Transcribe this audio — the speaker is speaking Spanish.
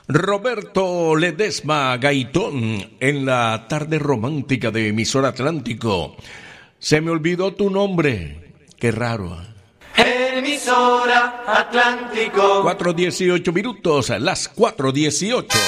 Roberto Ledesma Gaitón en la tarde romántica de Emisor Atlántico. Se me olvidó tu nombre. Qué raro. Emisora Atlántico. 4:18 minutos, las 4:18.